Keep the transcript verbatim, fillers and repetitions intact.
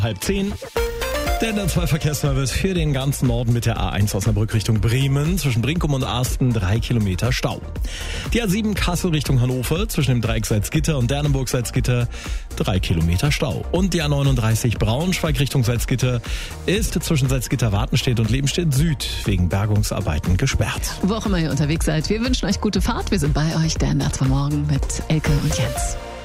Halb zehn. Der N R zwei Verkehrsservice für den ganzen Norden mit der A eins Osnabrück Richtung Bremen. Zwischen Brinkum und Asten drei Kilometer Stau. Die A sieben Kassel Richtung Hannover zwischen dem Dreieck Salzgitter und Dernenburg Salzgitter drei Kilometer Stau. Und die A neununddreißig Braunschweig Richtung Salzgitter ist zwischen Salzgitter Wartenstedt und Lebenstedt Süd wegen Bergungsarbeiten gesperrt. Wo auch immer ihr unterwegs seid, wir wünschen euch gute Fahrt. Wir sind bei euch, der N R zwei Morgen mit Elke und Jens.